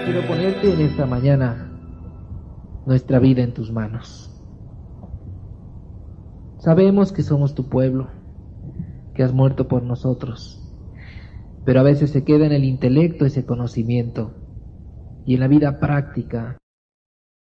quiero ponerte en esta mañana nuestra vida en tus manos. Sabemos que somos tu pueblo, que has muerto por nosotros, pero a veces se queda en el intelecto ese conocimiento y en la vida práctica